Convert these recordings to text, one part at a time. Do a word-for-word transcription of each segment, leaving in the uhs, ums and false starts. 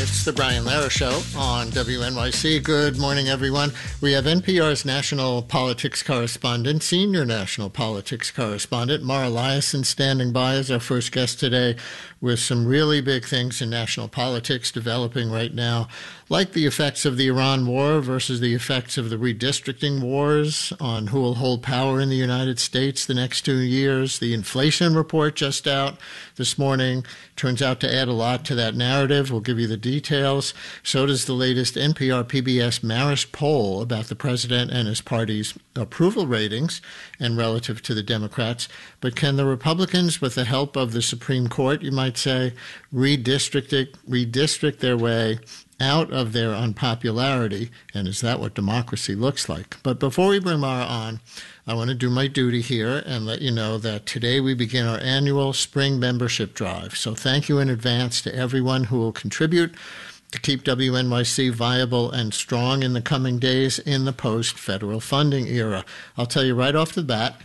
It's the Brian Lehrer Show on W N Y C. Good morning, everyone. We have N P R's national politics correspondent, senior national politics correspondent, Mara Liasson, standing by as our first guest today with some really big things in national politics developing right now, like the effects of the Iran war versus the effects of the redistricting wars on who will hold power in the United States the next two years. The inflation report just out this morning turns out to add a lot to that narrative. We'll give you the details. So does the latest N P R P B S Marist poll about the president and his party's approval ratings and relative to the Democrats. But can the Republicans, with the help of the Supreme Court, you might say, redistrict it, redistrict their way out of their unpopularity? And is that what democracy looks like? But before we bring Mara on, I want to do my duty here and let you know that today we begin our annual spring membership drive. So thank you in advance to everyone who will contribute to keep W N Y C viable and strong in the coming days in the post-federal funding era. I'll tell you right off the bat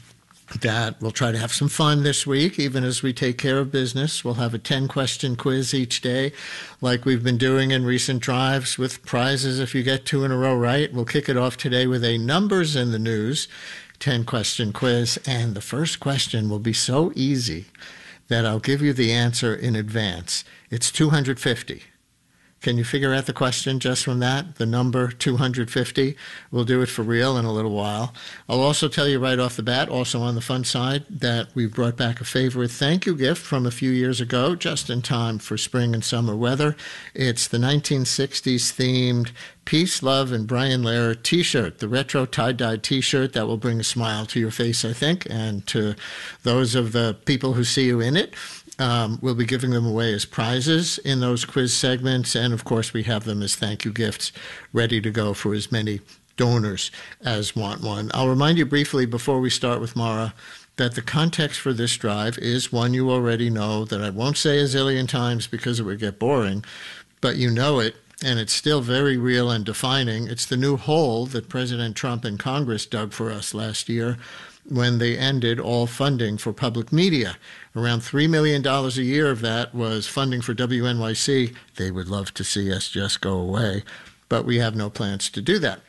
that we'll try to have some fun this week, even as we take care of business. We'll have a ten-question quiz each day, like we've been doing in recent drives, with prizes if you get two in a row right. We'll kick it off today with a numbers in the news ten-question quiz, and the first question will be so easy that I'll give you the answer in advance. It's two hundred fifty. Can you figure out the question just from that? The number two hundred fifty. We'll do it for real in a little while. I'll also tell you right off the bat, also on the fun side, that we've brought back a favorite thank you gift from a few years ago, just in time for spring and summer weather. It's the nineteen sixties themed Peace, Love, and Brian Lehrer t-shirt, the retro tie-dyed t-shirt that will bring a smile to your face, I think, and to those of the people who see you in it. Um, we'll be giving them away as prizes in those quiz segments, and of course we have them as thank you gifts ready to go for as many donors as want one. I'll remind you briefly before we start with Mara that the context for this drive is one you already know, that I won't say a zillion times because it would get boring, but you know it, and it's still very real and defining. It's the new hole that President Trump and Congress dug for us last year when they ended all funding for public media. Around three million dollars a year of that was funding for W N Y C. They would love to see us just go away, but we have no plans to do that.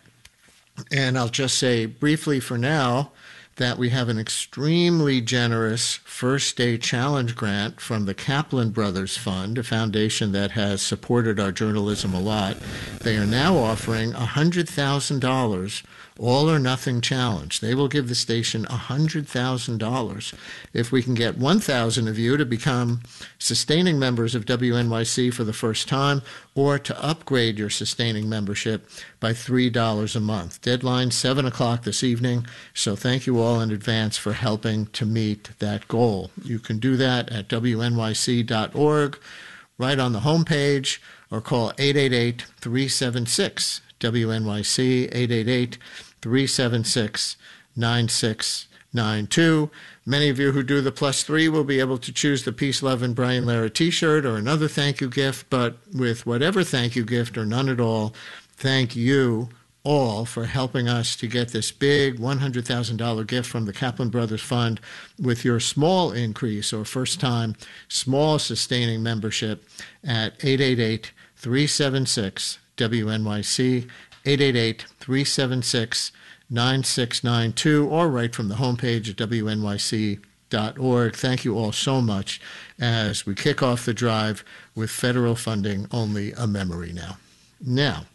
And I'll just say briefly for now that we have an extremely generous First Day Challenge grant from the Kaplan Brothers Fund, a foundation that has supported our journalism a lot. They are now offering one hundred thousand dollars all or nothing challenge. They will give the station one hundred thousand dollars if we can get one thousand of you to become sustaining members of W N Y C for the first time, or to upgrade your sustaining membership by three dollars a month. Deadline seven o'clock this evening, so thank you all in advance for helping to meet that goal. You can do that at W N Y C dot org, right on the homepage, or call eight eight eight, three seven six, W N Y C, eight eight eight, three seven six, nine six nine two. Many of you who do the plus three will be able to choose the Peace, Love, and Brian Lehrer t-shirt or another thank you gift, but with whatever thank you gift or none at all, thank you all for helping us to get this big one hundred thousand dollars gift from the Kaplan Brothers Fund with your small increase or first-time small sustaining membership at eight eight eight, three seven six, W N Y C, eight eight eight, three seven six, nine six nine two, or right from the homepage at W N Y C dot org. Thank you all so much as we kick off the drive with federal funding only a memory now. Now,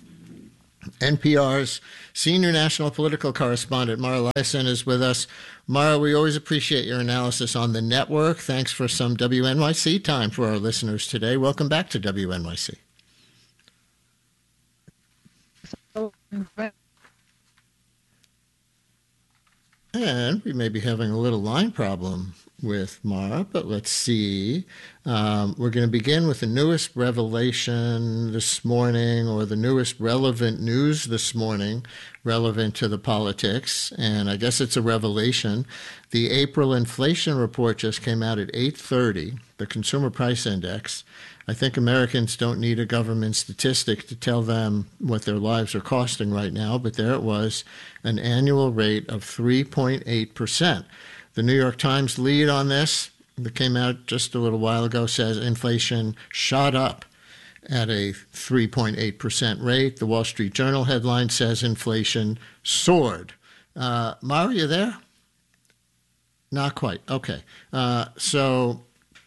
N P R's senior national political correspondent, Mara Liasson, is with us. Mara, we always appreciate your analysis on the network. Thanks for some W N Y C time for our listeners today. Welcome back to W N Y C. And we may be having a little line problem with Mara, but let's see. Um, we're going to begin with the newest revelation this morning, or the newest relevant news this morning, relevant to the politics, and I guess it's a revelation. The April inflation report just came out at eight thirty, the Consumer Price Index. I think Americans don't need a government statistic to tell them what their lives are costing right now, but there it was, an annual rate of three point eight percent. The New York Times lead on this, that came out just a little while ago, says inflation shot up at a three point eight percent rate. The Wall Street Journal headline says inflation soared. Uh, Mara, are you there? Not quite. Okay. Uh, so,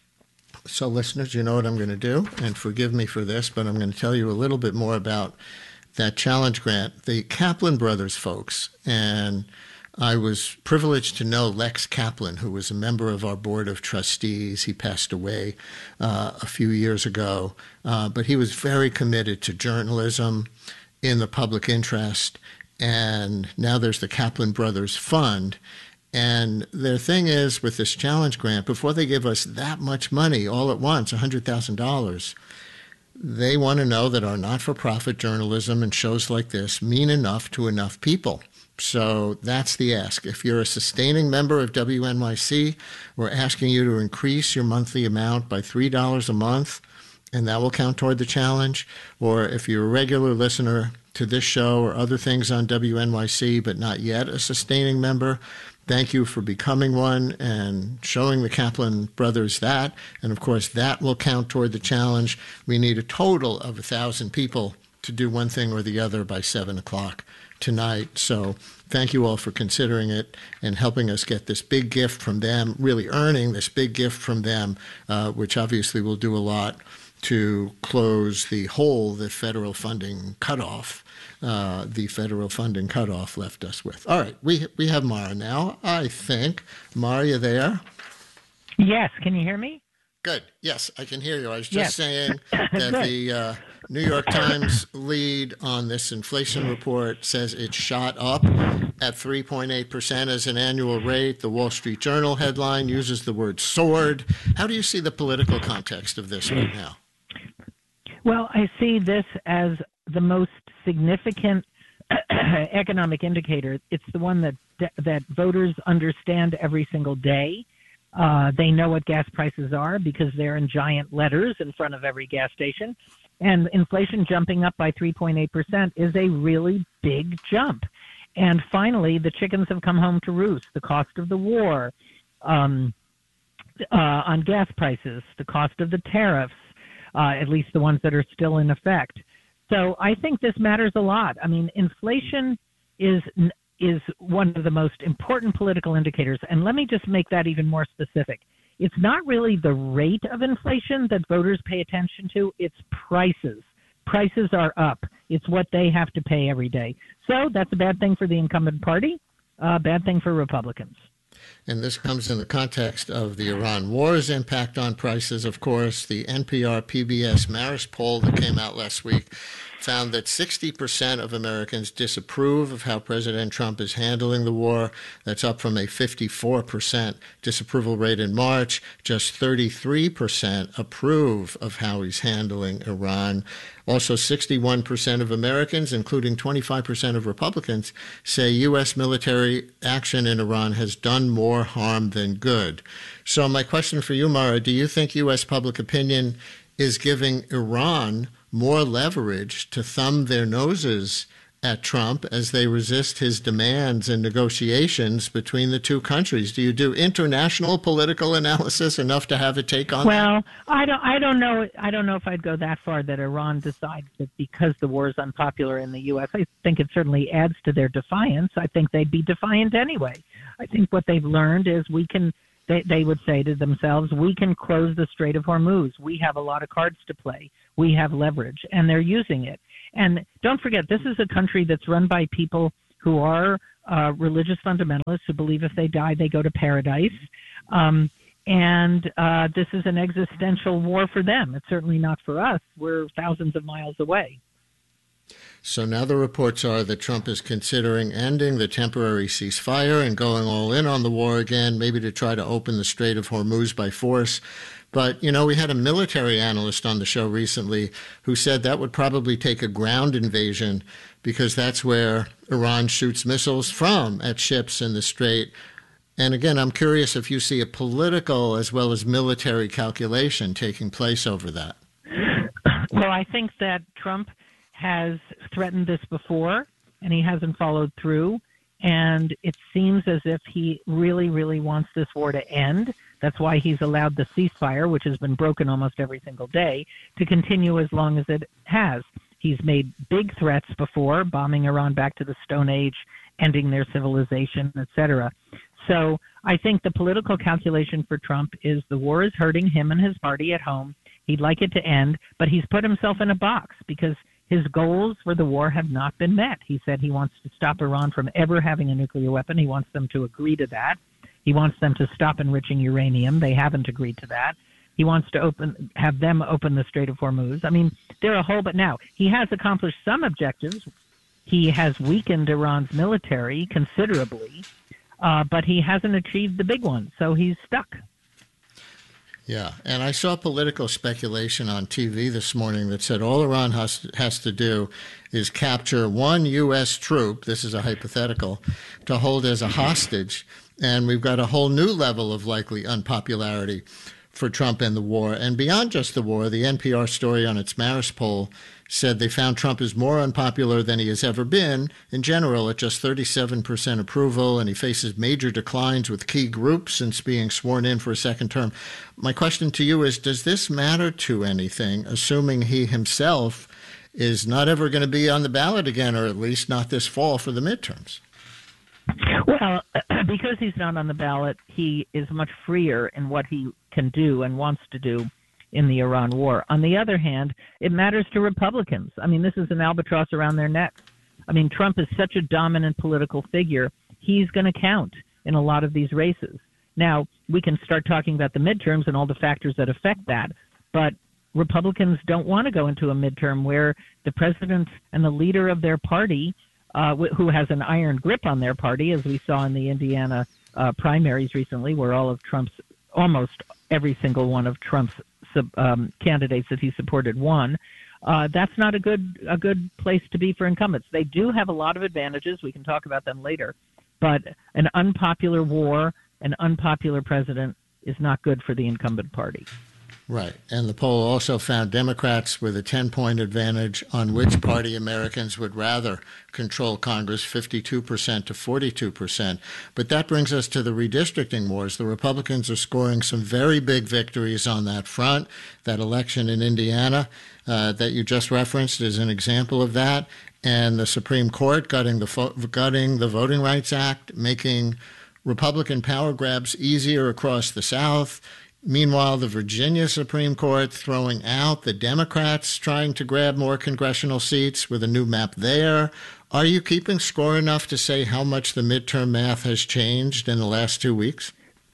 so listeners, you know what I'm going to do, and forgive me for this, but I'm going to tell you a little bit more about that challenge grant. The Kaplan brothers folks, and I was privileged to know Lex Kaplan, who was a member of our board of trustees. He passed away uh, a few years ago, uh, but he was very committed to journalism in the public interest. And now there's the Kaplan Brothers Fund. And their thing is, with this challenge grant, before they give us that much money all at once, one hundred thousand dollars, they want to know that our not-for-profit journalism and shows like this mean enough to enough people. So that's the ask. If you're a sustaining member of W N Y C, we're asking you to increase your monthly amount by three dollars a month, and that will count toward the challenge. Or if you're a regular listener to this show or other things on W N Y C, but not yet a sustaining member, thank you for becoming one and showing the Kaplan brothers that. And of course, that will count toward the challenge. We need a total of one thousand people to do one thing or the other by seven o'clock tonight. So thank you all for considering it and helping us get this big gift from them, really earning this big gift from them, uh, which obviously will do a lot to close the hole that federal funding cutoff, uh, the federal funding cutoff left us with. All right, we we have Mara now, I think. Mara, you there? Yes, can you hear me? Good. Yes, I can hear you. I was just yes. saying that the uh, New York Times lead on this inflation report says it shot up at three point eight percent as an annual rate. The Wall Street Journal headline uses the word soared. How do you see the political context of this right now? Well, I see this as the most significant economic indicator. It's the one that that voters understand every single day. Uh, they know what gas prices are because they're in giant letters in front of every gas station. And inflation jumping up by three point eight percent is a really big jump. And finally, the chickens have come home to roost. The cost of the war um, uh, on gas prices, the cost of the tariffs, uh, at least the ones that are still in effect. So I think this matters a lot. I mean, inflation is is one of the most important political indicators. And let me just make that even more specific. It's not really the rate of inflation that voters pay attention to. It's prices. Prices are up. It's what they have to pay every day. So that's a bad thing for the incumbent party, a bad thing for Republicans. And this comes in the context of the Iran war's impact on prices, of course. The N P R P B S Marist poll that came out last week found that sixty percent of Americans disapprove of how President Trump is handling the war. That's up from a fifty-four percent disapproval rate in March. Just thirty-three percent approve of how he's handling Iran. Also, sixty-one percent of Americans, including twenty-five percent of Republicans, say U S military action in Iran has done more harm than good. So my question for you, Mara, do you think U S public opinion is giving Iran more leverage to thumb their noses at Trump as they resist his demands and negotiations between the two countries? Do you do international political analysis enough to have a take on well, that? Well, I don't, I don't know. I don't know if I'd go that far that Iran decides that because the war is unpopular in the U S. I think it certainly adds to their defiance. I think they'd be defiant anyway. I think what they've learned is we can, they, they would say to themselves, we can close the Strait of Hormuz. We have a lot of cards to play. We have leverage, and they're using it. And don't forget, this is a country that's run by people who are uh, religious fundamentalists who believe if they die, they go to paradise. Um, and uh, this is an existential war for them. It's certainly not for us. We're thousands of miles away. So now the reports are that Trump is considering ending the temporary ceasefire and going all in on the war again, maybe to try to open the Strait of Hormuz by force. But, you know, we had a military analyst on the show recently who said that would probably take a ground invasion because that's where Iran shoots missiles from, at ships in the Strait. And again, I'm curious if you see a political as well as military calculation taking place over that. Well, I think that Trump has threatened this before, and he hasn't followed through. And it seems as if he really, really wants this war to end. That's why he's allowed the ceasefire, which has been broken almost every single day, to continue as long as it has. He's made big threats before, bombing Iran back to the Stone Age, ending their civilization, et cetera. So I think the political calculation for Trump is the war is hurting him and his party at home. He'd like it to end, but he's put himself in a box because his goals for the war have not been met. He said he wants to stop Iran from ever having a nuclear weapon. He wants them to agree to that. He wants them to stop enriching uranium. They haven't agreed to that. He wants to open, have them open the Strait of Hormuz. I mean, there are a whole, but now he has accomplished some objectives. He has weakened Iran's military considerably, uh, but he hasn't achieved the big one, so he's stuck. Yeah, and I saw political speculation on T V this morning that said all Iran has, has to do is capture one U S troop, this is a hypothetical, to hold as a hostage, and we've got a whole new level of likely unpopularity for Trump and the war. And beyond just the war, the N P R story on its Marist poll said they found Trump is more unpopular than he has ever been in general at just thirty-seven percent approval, and he faces major declines with key groups since being sworn in for a second term. My question to you is, does this matter to anything, assuming he himself is not ever going to be on the ballot again, or at least not this fall for the midterms? Well, because he's not on the ballot, he is much freer in what he can do and wants to do in the Iran war. On the other hand, it matters to Republicans. I mean, this is an albatross around their necks. I mean, Trump is such a dominant political figure. He's going to count in a lot of these races. Now, we can start talking about the midterms and all the factors that affect that, but Republicans don't want to go into a midterm where the president and the leader of their party, uh, who has an iron grip on their party, as we saw in the Indiana uh, primaries recently, where all of Trump's, almost every single one of Trump's Um, candidates that he supported won. Uh, that's not a good a good place to be for incumbents. They do have a lot of advantages. We can talk about them later. But an unpopular war, an unpopular president is not good for the incumbent party. Right. And the poll also found Democrats with a ten-point advantage on which party Americans would rather control Congress, fifty-two percent to forty-two percent. But that brings us to the redistricting wars. The Republicans are scoring some very big victories on that front. That election in Indiana uh, that you just referenced is an example of that. And the Supreme Court gutting the, fo- gutting the Voting Rights Act, making Republican power grabs easier across the South. Meanwhile, the Virginia Supreme Court throwing out the Democrats trying to grab more congressional seats with a new map there. Are you keeping score enough to say how much the midterm math has changed in the last two weeks?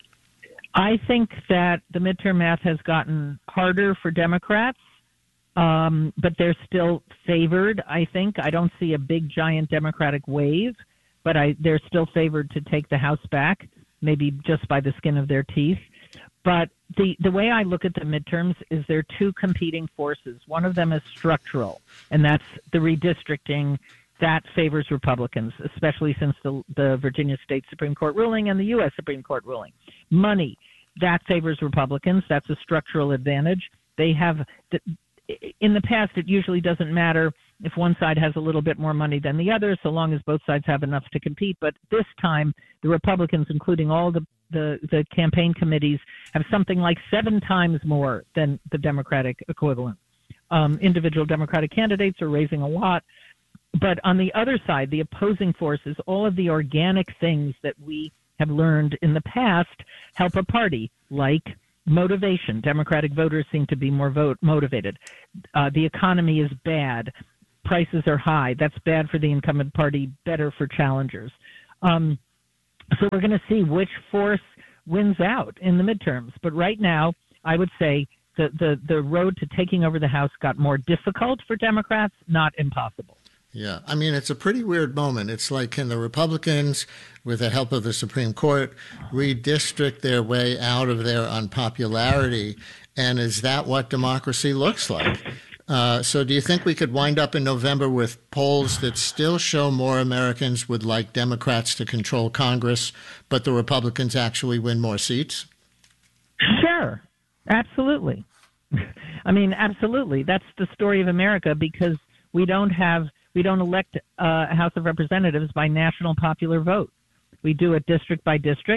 I think that the midterm math has gotten harder for Democrats, um, but they're still favored, I think. I don't see a big, giant Democratic wave, but I, they're still favored to take the House back, maybe just by the skin of their teeth. But the, the way I look at the midterms is there are two competing forces. One of them is structural, and that's the redistricting. That favors Republicans, especially since the, the Virginia State Supreme Court ruling and the U S Supreme Court ruling. Money, that favors Republicans. That's a structural advantage. They have, in the past, it usually doesn't matter if one side has a little bit more money than the other, so long as both sides have enough to compete. But this time, the Republicans, including all the The, the campaign committees, have something like seven times more than the Democratic equivalent. Um, individual Democratic candidates are raising a lot. But on the other side, the opposing forces, all of the organic things that we have learned in the past help a party, like motivation. Democratic voters seem to be more vote motivated. Uh, the economy is bad. Prices are high. That's bad for the incumbent party, better for challengers. Um, So we're going to see which force wins out in the midterms. But right now, I would say the, the, the road to taking over the House got more difficult for Democrats, not impossible. Yeah, I mean, it's a pretty weird moment. It's like, can the Republicans, with the help of the Supreme Court, redistrict their way out of their unpopularity? And is that what democracy looks like? Uh, so do you think we could wind up in November with polls that still show more Americans would like Democrats to control Congress, but the Republicans actually win more seats? Sure. Absolutely. I mean, absolutely. That's the story of America, because we don't have, we don't elect uh, a House of Representatives by national popular vote. We do it district by district.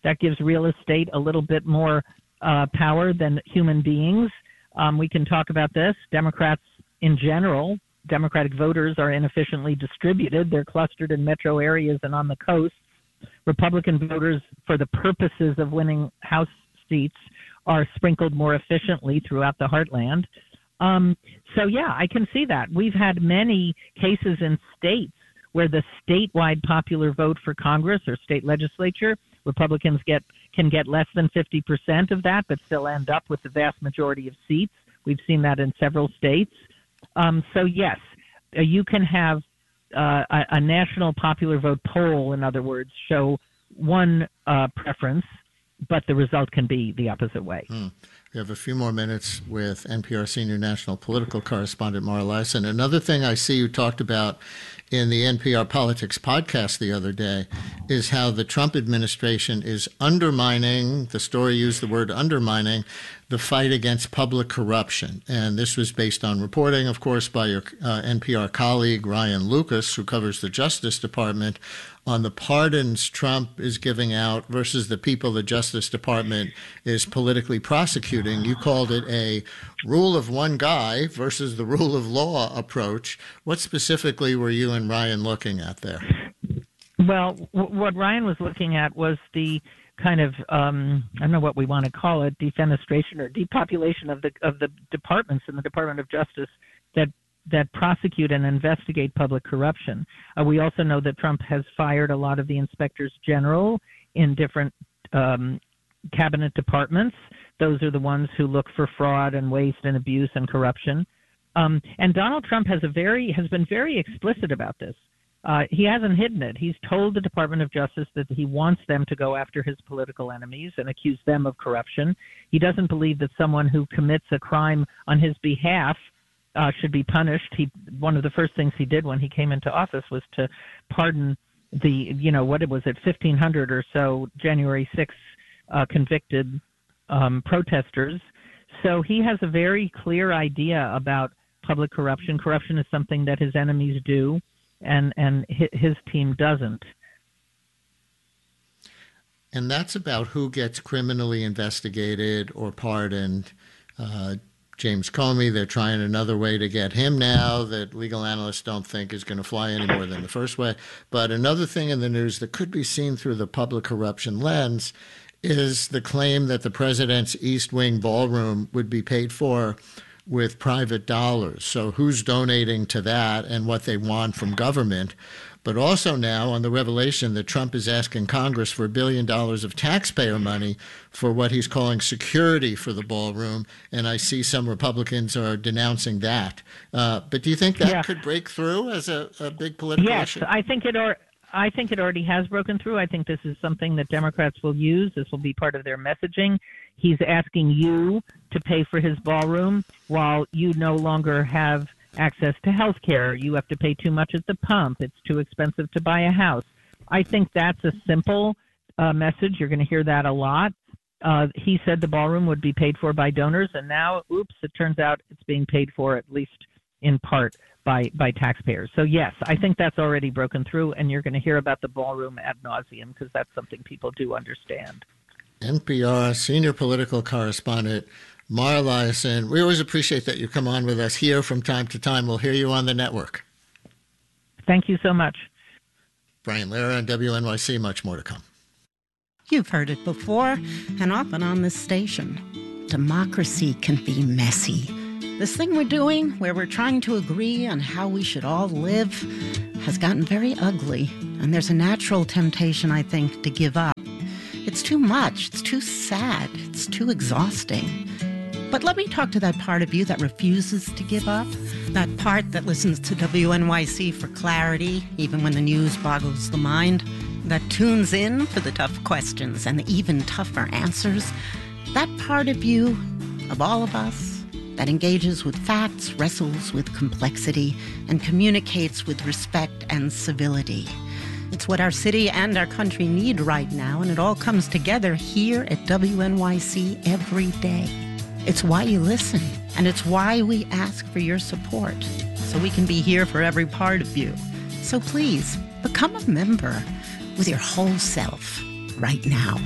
That gives real estate a little bit more uh, power than human beings. Um, we can talk about this. Democrats in general, Democratic voters are inefficiently distributed. They're clustered in metro areas and on the coasts. Republican voters, for the purposes of winning House seats, are sprinkled more efficiently throughout the heartland. Um, so, yeah, I can see that. We've had many cases in states where the statewide popular vote for Congress or state legislature, Republicans get can get less than fifty percent of that, but still end up with the vast majority of seats. We've seen that in several states. Um, so, yes, uh, you can have uh, a, a national popular vote poll, in other words, show one uh, preference, but the result can be the opposite way. Hmm. We have a few more minutes with N P R senior national political correspondent Mara Liasson. Another thing I see you talked about in the N P R Politics podcast the other day is how the Trump administration is undermining, the story used the word undermining, the fight against public corruption. And this was based on reporting, of course, by your uh, N P R colleague Ryan Lucas, who covers the Justice Department, on the pardons Trump is giving out versus the people the Justice Department is politically prosecuting. You called it a rule of one guy versus the rule of law approach. What specifically were you and Ryan looking at there? Well, w- what Ryan was looking at was the kind of, um, I don't know what we want to call it, defenestration or depopulation of the of the departments in the Department of Justice that that prosecute and investigate public corruption. Uh, we also know that Trump has fired a lot of the inspectors general in different um, cabinet departments. Those are the ones who look for fraud and waste and abuse and corruption. Um, and Donald Trump has a very has been very explicit about this. Uh, he hasn't hidden it. He's told the Department of Justice that he wants them to go after his political enemies and accuse them of corruption. He doesn't believe that someone who commits a crime on his behalf Uh, should be punished. He one of the first things he did when he came into office was to pardon the, you know, what it was at fifteen hundred or so January sixth uh, convicted um, protesters. So he has a very clear idea about public corruption. Corruption is something that his enemies do, and and his team doesn't. And that's about who gets criminally investigated or pardoned. Uh, James Comey, they're trying another way to get him now that legal analysts don't think is going to fly any more than the first way. But another thing in the news that could be seen through the public corruption lens is the claim that the president's East Wing ballroom would be paid for with private dollars. So who's donating to that and what they want from government? But also now on the revelation that Trump is asking Congress for a billion dollars of taxpayer money for what he's calling security for the ballroom. And I see some Republicans are denouncing that. Uh, but do you think that yeah. could break through as a, a big political yes, issue? Yes, I think it or I think it already has broken through. I think this is something that Democrats will use. This will be part of their messaging. He's asking you to pay for his ballroom while you no longer have access to health care. You have to pay too much at the pump. It's too expensive to buy a house. I think that's a simple uh, message. You're going to hear that a lot. Uh, he said the ballroom would be paid for by donors, and now, oops, it turns out it's being paid for, at least in part, by, by taxpayers. So, yes, I think that's already broken through, and you're going to hear about the ballroom ad nauseum because that's something people do understand. N P R senior political correspondent Mara Liasson, we always appreciate that you come on with us here from time to time. We'll hear you on the network. Thank you so much. Brian Lehrer on W N Y C, much more to come. You've heard it before, and often on this station. Democracy can be messy. This thing we're doing, where we're trying to agree on how we should all live, has gotten very ugly, and there's a natural temptation, I think, to give up. It's too much. It's too sad. It's too exhausting. But let me talk to that part of you that refuses to give up, that part that listens to W N Y C for clarity, even when the news boggles the mind, that tunes in for the tough questions and the even tougher answers, that part of you, of all of us, that engages with facts, wrestles with complexity, and communicates with respect and civility. It's what our city and our country need right now, and it all comes together here at W N Y C every day. It's why you listen, and it's why we ask for your support, so we can be here for every part of you. So please, become a member with your whole self. right now.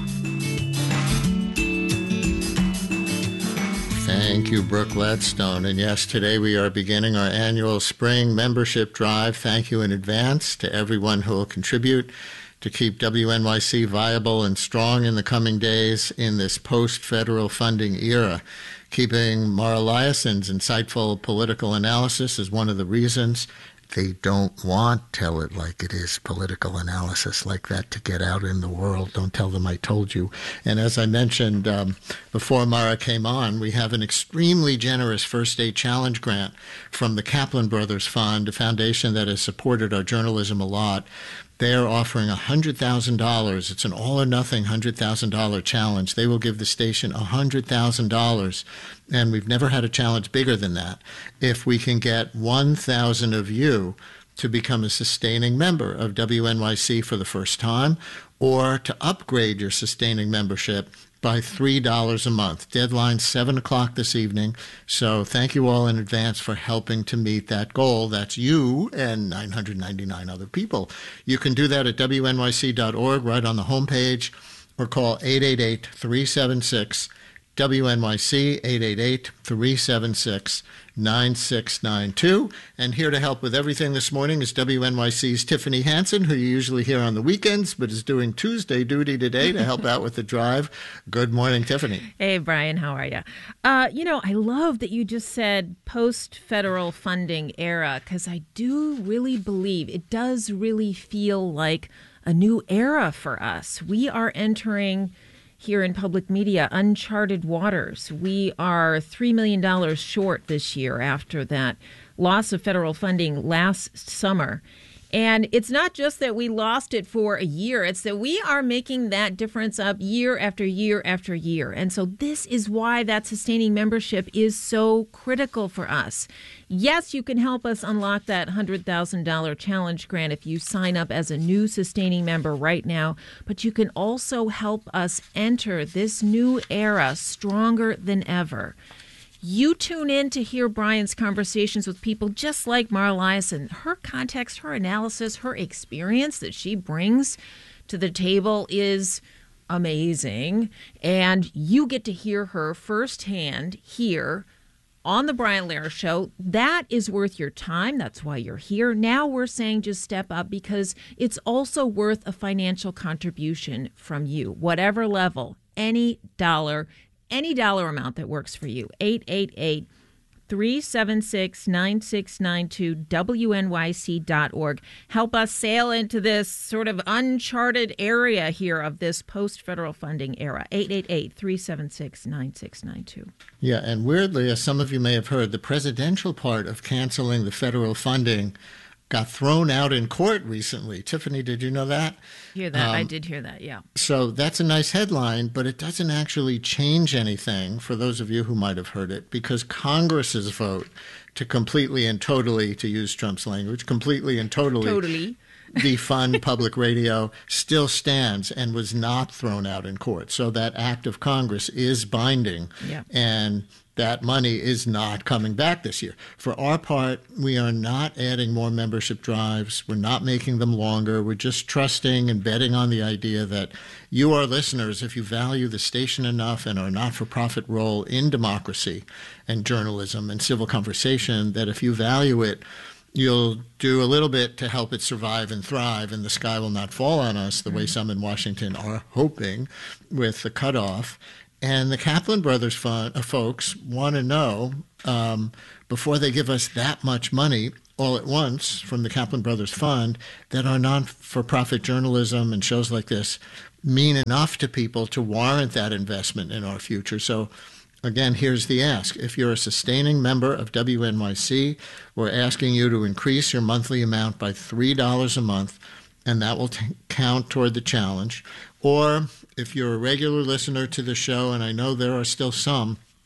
Thank you, Brooke Gladstone. And yes, today we are beginning our annual spring membership drive. Thank you in advance to everyone who will contribute to keep W N Y C viable and strong in the coming days in this post-federal funding era. Keeping Mara Liasson's insightful political analysis is one of the reasons they don't want Tell It Like It Is political analysis like that to get out in the world. Don't tell them I told you. And as I mentioned um, before Mara came on, we have an extremely generous First Day Challenge grant from the Kaplan Brothers Fund, a foundation that has supported our journalism a lot. They are offering one hundred thousand dollars. It's an all-or-nothing one hundred thousand dollars challenge. They will give the station one hundred thousand dollars, and we've never had a challenge bigger than that. If we can get one thousand of you to become a sustaining member of W N Y C for the first time, or to upgrade your sustaining membership by three dollars a month. Deadline seven o'clock this evening. So thank you all in advance for helping to meet that goal. That's you and nine hundred ninety-nine other people. You can do that at W N Y C dot org right on the homepage, or call eight eight eight, three seven six, W N Y C, eight eight eight, three seven six, nine six nine two. And here to help with everything this morning is W N Y C's Tiffany Hansen, who you usually hear on the weekends, but is doing Tuesday duty today to help out with the drive. Good morning, Tiffany. Hey, Brian, how are you? Uh, you know, I love that you just said post-federal funding era, because I do really believe it does really feel like a new era for us. We are entering here in public media uncharted waters. We are three million dollars short this year after that loss of federal funding last summer. And it's not just that we lost it for a year, it's that we are making that difference up year after year after year. And so this is why that sustaining membership is so critical for us. Yes, you can help us unlock that one hundred thousand dollars challenge grant if you sign up as a new sustaining member right now, but you can also help us enter this new era stronger than ever. You tune in to hear Brian's conversations with people just like Mara Liasson. Her context, her analysis, her experience that she brings to the table is amazing. And you get to hear her firsthand here on the Brian Lehrer Show. That is worth your time. That's why you're here. Now we're saying just step up, because it's also worth a financial contribution from you, whatever level, any dollar, any dollar amount that works for you. eight eight eight, three seven six, nine six nine two, W N Y C dot org. Help us sail into this sort of uncharted area here of this post-federal funding era. eight eight eight, three seven six, nine six nine two. Yeah, and weirdly, as some of you may have heard, the presidential part of canceling the federal funding got thrown out in court recently. Tiffany, did you know that? Hear that? Um, I did hear that, yeah. So that's a nice headline, but it doesn't actually change anything for those of you who might have heard it, because Congress's vote to completely and totally, to use Trump's language, completely and totally, totally. defund public radio still stands and was not thrown out in court. So that act of Congress is binding, yeah. and that money is not coming back this year. For our part, we are not adding more membership drives. We're not making them longer. We're just trusting and betting on the idea that you, our listeners, if you value the station enough and our not-for-profit role in democracy and journalism and civil conversation, that if you value it, you'll do a little bit to help it survive and thrive, and the sky will not fall on us the mm-hmm. way some in Washington are hoping with the cutoff. And the Kaplan Brothers fund, uh, folks want to know, um, before they give us that much money all at once from the Kaplan Brothers Fund, that our non-for-profit journalism and shows like this mean enough to people to warrant that investment in our future. So again, here's the ask. If you're a sustaining member of W N Y C, we're asking you to increase your monthly amount by three dollars a month, and that will t- count toward the challenge. Or if you're a regular listener to the show, and I know there are still some,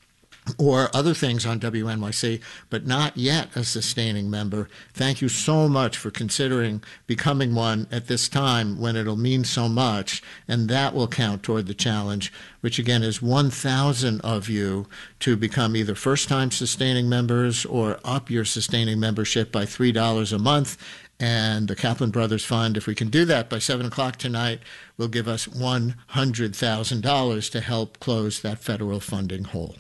or other things on W N Y C, but not yet a sustaining member, thank you so much for considering becoming one at this time when it'll mean so much, and that will count toward the challenge, which again is one thousand of you to become either first-time sustaining members or up your sustaining membership by three dollars a month. And the Kaplan Brothers Fund, if we can do that by seven o'clock tonight, will give us one hundred thousand dollars to help close that federal funding hole.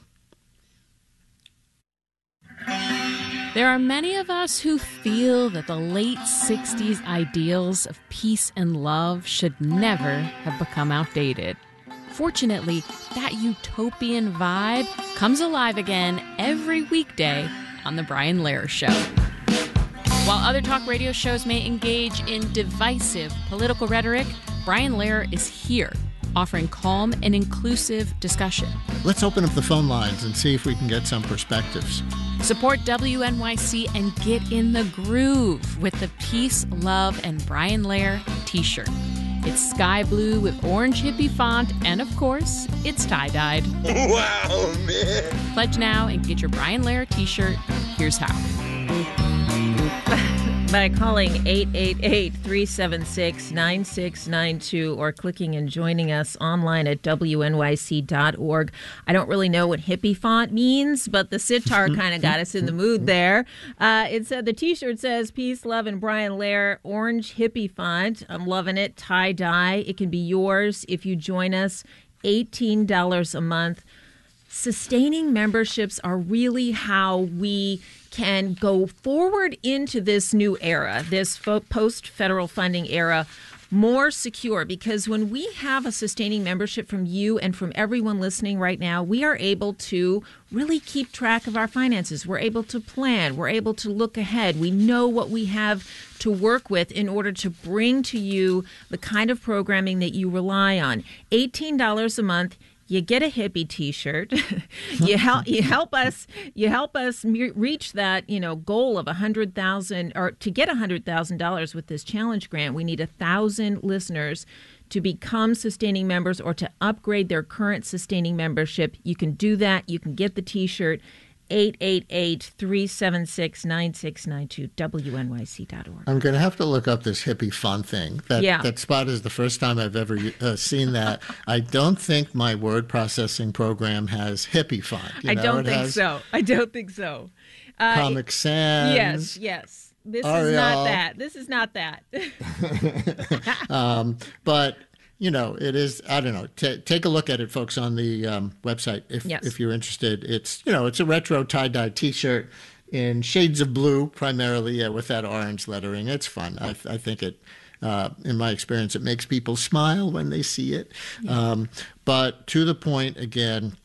There are many of us who feel that the late sixties ideals of peace and love should never have become outdated. Fortunately, that utopian vibe comes alive again every weekday on The Brian Lehrer Show. While other talk radio shows may engage in divisive political rhetoric, Brian Lehrer is here, offering calm and inclusive discussion. Let's open up the phone lines and see if we can get some perspectives. Support W N Y C and get in the groove with the Peace, Love, and Brian Lehrer t-shirt. It's sky blue with orange hippie font, and of course, it's tie-dyed. Wow, man. Pledge now and get your Brian Lehrer t-shirt. Here's how. By calling eight eight eight, three seven six, nine six nine two or clicking and joining us online at W N Y C dot org. I don't really know what hippie font means, but the sitar kind of got us in the mood there. Uh, it said the T-shirt says Peace, Love, and Brian Lehrer, orange hippie font. I'm loving it. Tie-dye. It can be yours if you join us. eighteen dollars a month. Sustaining memberships are really how we can go forward into this new era, this post-federal funding era, more secure. Because when we have a sustaining membership from you and from everyone listening right now, we are able to really keep track of our finances. We're able to plan. We're able to look ahead. We know what we have to work with in order to bring to you the kind of programming that you rely on. eighteen dollars a month. You get a hippie T-shirt. you help you help us you help us me- reach that you know goal of a hundred thousand, or to get a hundred thousand dollars with this challenge grant. We need a thousand listeners to become sustaining members or to upgrade their current sustaining membership. You can do that. You can get the T-shirt. eight eight eight, three seven six, nine six nine two, W N Y C dot org. I'm going to have to look up this hippie font thing. That, yeah. that spot is the first time I've ever uh, seen that. I don't think my word processing program has hippie font. You I know, don't it think has so. I don't think so. Uh, Comic Sans. Yes, yes. This Ariel. is not that. This is not that. um, but... You know, it is, I don't know, T- take a look at it, folks, on the um, website if yes. if you're interested. It's, you know, it's a retro tie-dye T-shirt in shades of blue, primarily, yeah, with that orange lettering. It's fun. I, I think it, uh, in my experience, it makes people smile when they see it. Yeah. Um, but to the point, again,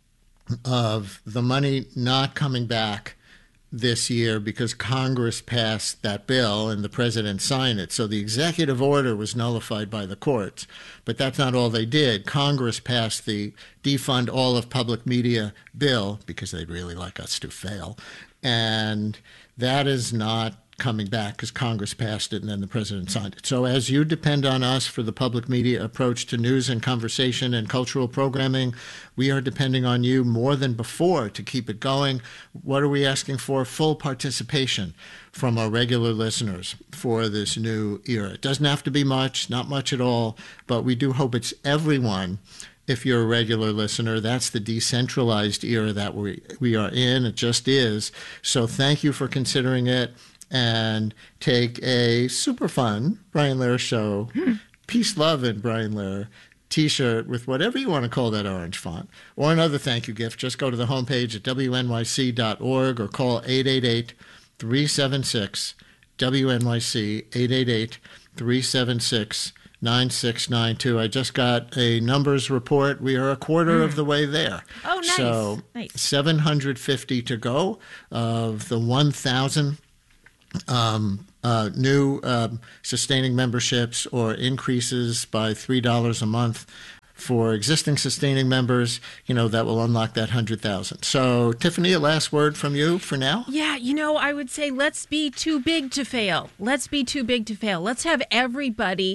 of the money not coming back this year because Congress passed that bill and the president signed it. So the executive order was nullified by the courts. But that's not all they did. Congress passed the defund all of public media bill because they'd really like us to fail. And that is not coming back because Congress passed it and then the president signed it. So as you depend on us for the public media approach to news and conversation and cultural programming, we are depending on you more than before to keep it going. What are we asking for? Full participation from our regular listeners for this new era. It doesn't have to be much, not much at all, but we do hope it's everyone. If you're a regular listener, that's the decentralized era that we we are in. It just is. So thank you for considering it. And take a super fun Brian Lehrer Show, Peace, Love, and Brian Lehrer T-shirt with whatever you want to call that orange font, or another thank you gift. Just go to the homepage at W N Y C dot org or call eight eight eight, three seven six, W N Y C, eight eight eight, three seven six, nine six nine two. I just got a numbers report. We are a quarter mm. of the way there. Oh, nice. So nice. seven hundred fifty to go of the one thousand Um, uh, new um, sustaining memberships or increases by three dollars a month for existing sustaining members, you know, that will unlock that one hundred thousand. So, Tiffany, a last word from you for now? Yeah, you know, I would say let's be too big to fail. Let's be too big to fail. Let's have everybody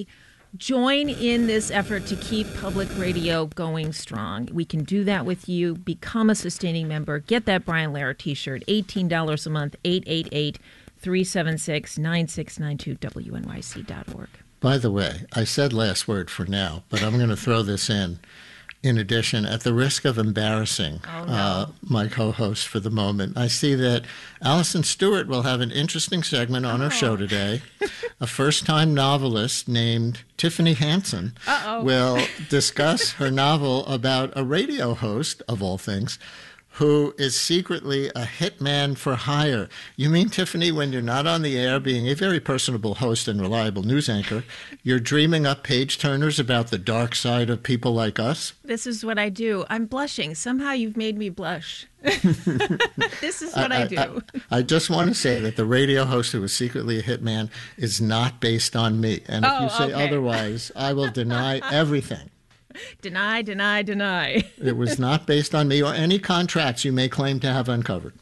join in this effort to keep public radio going strong. We can do that with you. Become a sustaining member. Get that Brian Lehrer t-shirt, eighteen dollars a month, eight eight eight, three seven six, nine six nine two, W N Y C dot org. By the way, I said last word for now, but I'm going to throw this in. In addition, at the risk of embarrassing oh, no. uh, my co-host for the moment, I see that Allison Stewart will have an interesting segment on oh. her show today. A first-time novelist named Tiffany Hansen Uh-oh. will discuss her novel about a radio host, of all things, who is secretly a hitman for hire. You mean, Tiffany, when you're not on the air being a very personable host and reliable news anchor, you're dreaming up page-turners about the dark side of people like us? This is what I do. I'm blushing. Somehow you've made me blush. This is what I, I do. I, I just want to say that the radio host who is secretly a hitman is not based on me. And if oh, you say okay. otherwise, I will deny everything. Deny, deny, deny. It was not based on me or any contracts you may claim to have uncovered.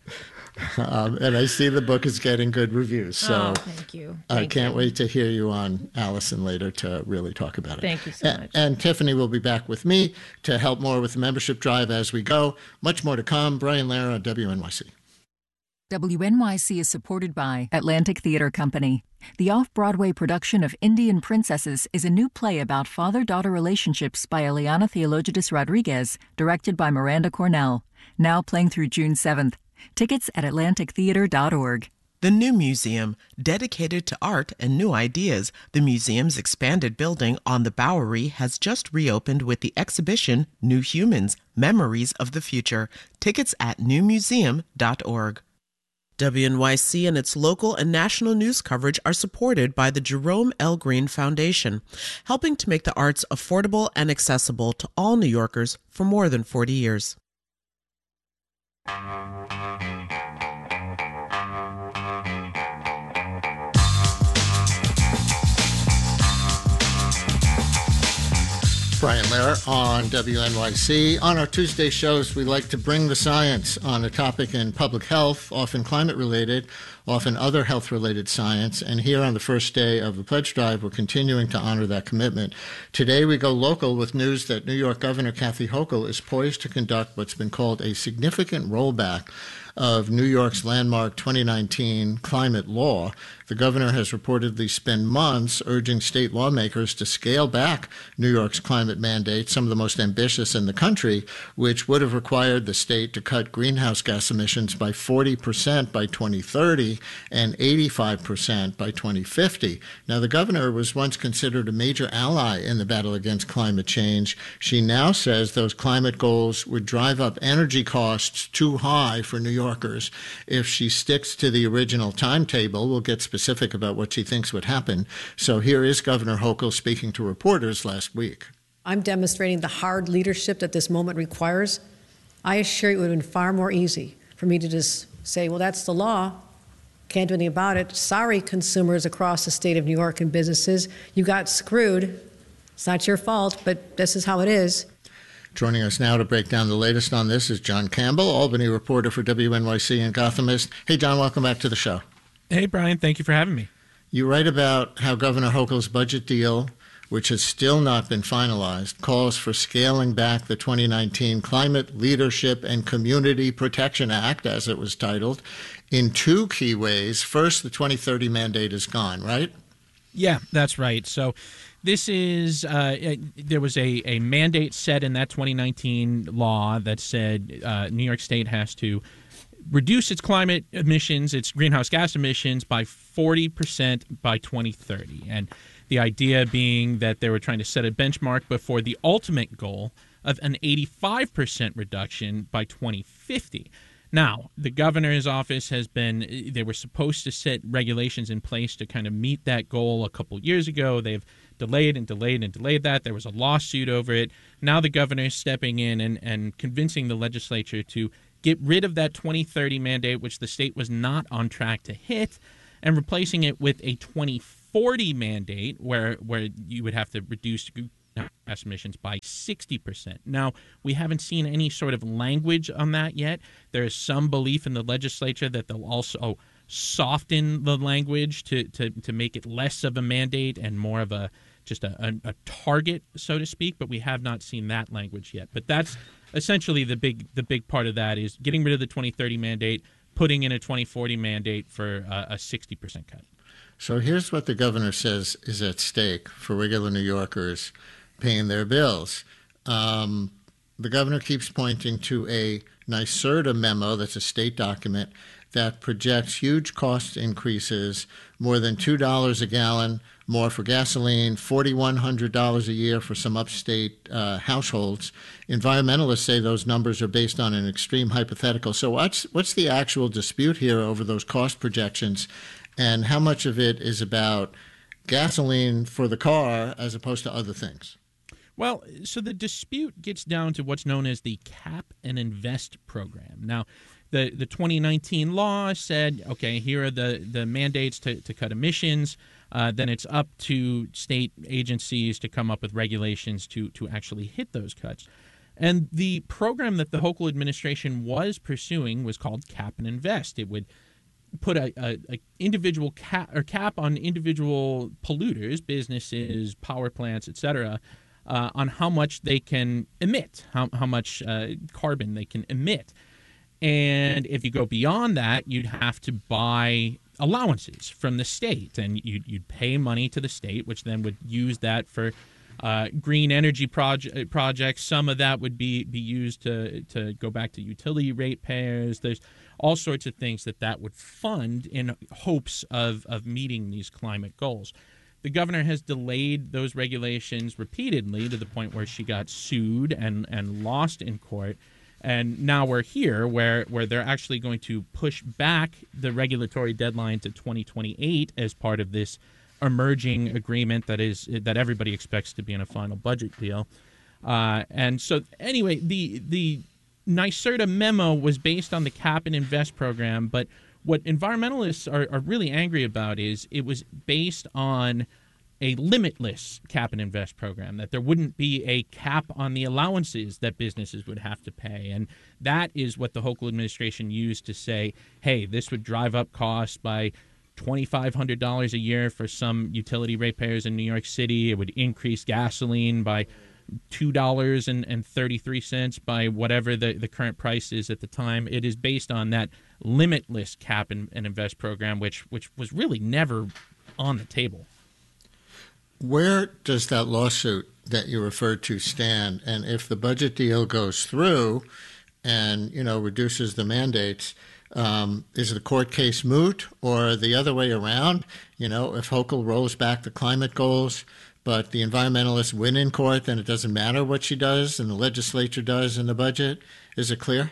Um, and I see the book is getting good reviews. So oh, thank you. I Thank can't you. wait to hear you on Allison later to really talk about it. Thank you so A- much. And Tiffany will be back with me to help more with the membership drive as we go. Much more to come. Brian Lehrer on W N Y C. W N Y C is supported by Atlantic Theater Company. The off-Broadway production of Indian Princesses is a new play about father-daughter relationships by Eliana Theologides Rodriguez, directed by Miranda Cornell. Now playing through June seventh. Tickets at atlantic theater dot org. The new museum, dedicated to art and new ideas, the museum's expanded building on the Bowery has just reopened with the exhibition New Humans, Memories of the Future. Tickets at new museum dot org. W N Y C and its local and national news coverage are supported by the Jerome L. Green Foundation, helping to make the arts affordable and accessible to all New Yorkers for more than forty years. Brian Lehrer on W N Y C. On our Tuesday shows, we like to bring the science on a topic in public health, often climate-related, often other health-related science. And here on the first day of the Pledge Drive, we're continuing to honor that commitment. Today, we go local with news that New York Governor Kathy Hochul is poised to conduct what's been called a significant rollback of New York's landmark twenty nineteen climate law. The governor has reportedly spent months urging state lawmakers to scale back New York's climate mandate, some of the most ambitious in the country, which would have required the state to cut greenhouse gas emissions by forty percent by twenty thirty and eighty-five percent by twenty fifty. Now, the governor was once considered a major ally in the battle against climate change. She now says those climate goals would drive up energy costs too high for New York. If she sticks to the original timetable, we'll get specific about what she thinks would happen. So here is Governor Hochul speaking to reporters last week. I'm demonstrating the hard leadership that this moment requires. I assure you it would have been far more easy for me to just say, well, that's the law. Can't do anything about it. Sorry, consumers across the state of New York and businesses. You got screwed. It's not your fault, but this is how it is. Joining us now to break down the latest on this is John Campbell, Albany reporter for W N Y C and Gothamist. Hey, John, welcome back to the show. Hey, Brian, thank you for having me. You write about how Governor Hochul's budget deal, which has still not been finalized, calls for scaling back the twenty nineteen Climate Leadership and Community Protection Act, as it was titled, in two key ways. First, the twenty thirty mandate is gone, right? Yeah, that's right. So this is, uh, there was a, a mandate set in that twenty nineteen law that said uh, New York State has to reduce its climate emissions, its greenhouse gas emissions by forty percent by twenty thirty. And the idea being that they were trying to set a benchmark before the ultimate goal of an eighty-five percent reduction by twenty fifty. Now, the governor's office has been, they were supposed to set regulations in place to kind of meet that goal a couple years ago. They've delayed and delayed and delayed that. There was a lawsuit over it. Now the governor is stepping in and, and convincing the legislature to get rid of that twenty thirty mandate, which the state was not on track to hit, and replacing it with a twenty forty mandate where where you would have to reduce gas emissions by sixty percent. Now, we haven't seen any sort of language on that yet. There is some belief in the legislature that they'll also soften the language to, to, to make it less of a mandate and more of a just a, a, a target, so to speak, but we have not seen that language yet. But that's essentially the big the big part of that is getting rid of the twenty thirty mandate, putting in a twenty forty mandate for uh, a sixty percent cut. So here's what the governor says is at stake for regular New Yorkers paying their bills. Um, the governor keeps pointing to a NYSERDA memo, that's a state document, that projects huge cost increases, more than two dollars a gallon more for gasoline, four thousand one hundred dollars a year for some upstate uh, households. Environmentalists say those numbers are based on an extreme hypothetical. So what's, what's the actual dispute here over those cost projections, and how much of it is about gasoline for the car as opposed to other things? Well, so the dispute gets down to what's known as the Cap and Invest program. Now, the, the twenty nineteen law said, okay, here are the, the mandates to, to cut emissions. Uh, then it's up to state agencies to come up with regulations to, to actually hit those cuts. And the program that the Hochul administration was pursuing was called Cap and Invest. It would put a, a, a individual cap or cap on individual polluters, businesses, power plants, et cetera, Uh, on how much they can emit, how, how much uh, carbon they can emit. And if you go beyond that, you'd have to buy allowances from the state, and you'd, you'd pay money to the state, which then would use that for uh, green energy proje- projects. Some of that would be, be used to, to go back to utility ratepayers. There's all sorts of things that that would fund in hopes of, of meeting these climate goals. The governor has delayed those regulations repeatedly to the point where she got sued and, and lost in court. And now we're here where, where they're actually going to push back the regulatory deadline to twenty twenty-eight as part of this emerging agreement that is that everybody expects to be in a final budget deal. Uh, and so anyway, the, the NYSERDA memo was based on the Cap and Invest program, but what environmentalists are, are really angry about is it was based on a limitless cap and invest program, that there wouldn't be a cap on the allowances that businesses would have to pay. And that is what the Hochul administration used to say, hey, this would drive up costs by two thousand five hundred dollars a year for some utility ratepayers in New York City. It would increase gasoline by two dollars and thirty-three cents by whatever the, the current price is at the time. It is based on that limitless cap and, and invest program, which which was really never on the table. Where does that lawsuit that you referred to stand? And if the budget deal goes through and, you know, reduces the mandates, um, is the court case moot, or the other way around? You know, if Hochul rolls back the climate goals, but the environmentalists win in court, then it doesn't matter what she does and the legislature does in the budget. Is it clear?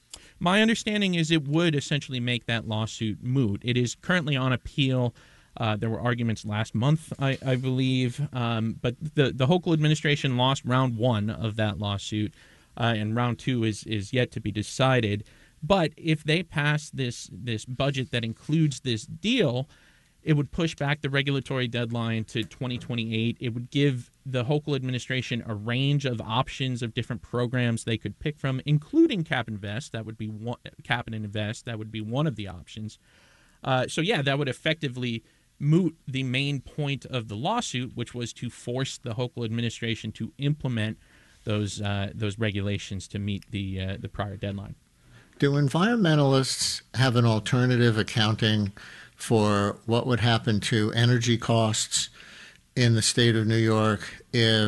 My understanding is it would essentially make that lawsuit moot. It is currently on appeal. Uh, there were arguments last month, I, I believe, um, but the, the Hochul administration lost round one of that lawsuit, uh, and round two is, is yet to be decided. But if they pass this this budget that includes this deal, it would push back the regulatory deadline to twenty twenty-eight. It would give the Hochul administration a range of options of different programs they could pick from, including Cap and Invest. That would be one, Cap and Invest. That would be one of the options. Uh, so, yeah, that would effectively moot the main point of the lawsuit, which was to force the Hochul administration to implement those uh, those regulations to meet the uh, the prior deadline. Do environmentalists have an alternative accounting for what would happen to energy costs in the state of New York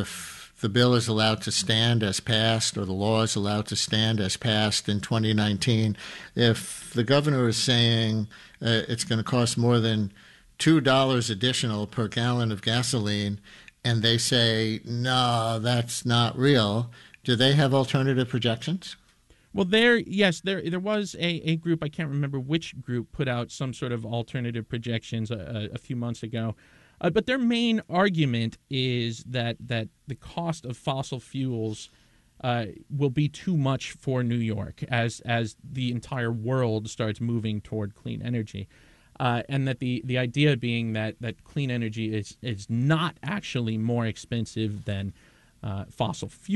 if the bill is allowed to stand as passed, or the law is allowed to stand as passed in twenty nineteen? If the governor is saying uh, it's going to cost more than two dollars additional per gallon of gasoline, and they say, no, that's not real, do they have alternative projections? Well, there, yes, there there was a, a group, I can't remember which group, put out some sort of alternative projections a, a few months ago. Uh, but their main argument is that, that the cost of fossil fuels uh, will be too much for New York as as the entire world starts moving toward clean energy. Uh, and that the, the idea being that, that clean energy is, is not actually more expensive than uh, fossil fuels.